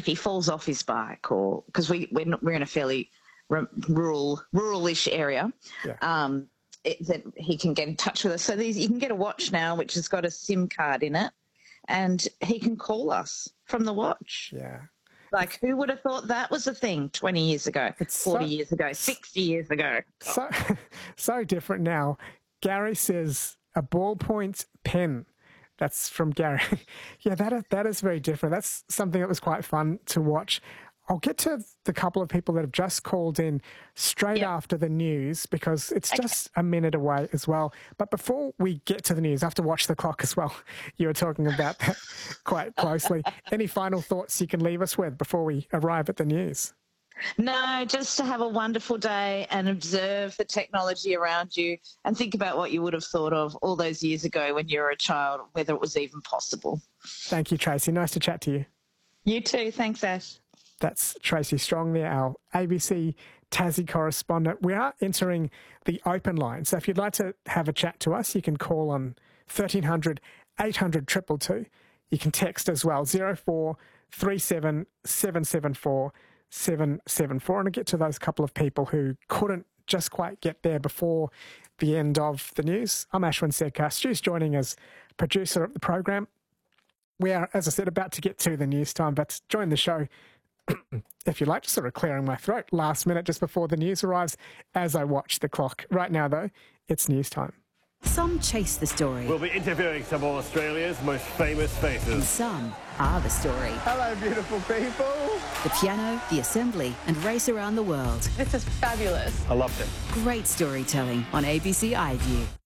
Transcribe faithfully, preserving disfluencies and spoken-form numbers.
if he falls off his bike, or because we we're, not, we're in a fairly r- rural ruralish area, Yeah. um, it, that he can get in touch with us. So these, you can get a watch now which has got a SIM card in it, and he can call us from the watch. Yeah. Like, who would have thought that was a thing twenty years ago, It's forty so- years ago, sixty years ago? So, so different now. Gary says a ballpoint pen. That's from Gary. Yeah, that is, that is very different. That's something that was quite fun to watch. I'll get to the couple of people that have just called in straight Yep. after the news, because it's Okay. just a minute away as well. But before we get to the news, I have to watch the clock as well. You were talking about that quite closely. Any final thoughts you can leave us with before we arrive at the news? No, just to have a wonderful day and observe the technology around you and think about what you would have thought of all those years ago when you were a child, whether it was even possible. Thank you, Tracy. Nice to chat to you. You too. Thanks, Ash. That's Tracy Strong there, our A B C Tassie correspondent. We are entering the open line. So if you'd like to have a chat to us, you can call on thirteen hundred, eight hundred, two two two. You can text as well, zero four three seven, seven seven four, seven seven four. And I'll get to those couple of people who couldn't just quite get there before the end of the news. I'm Ashwin Sedkar. Stu's joining as producer of the program. We are, as I said, about to get to the news time, but join the show if you like, just sort of clearing my throat last minute just before the news arrives as I watch the clock. Right now, though, it's news time. Some chase the story. We'll be interviewing some of Australia's most famous And faces. some are the story. Hello, beautiful people. The piano, the assembly, and race around the world. This is fabulous. I loved it. Great storytelling on A B C iView.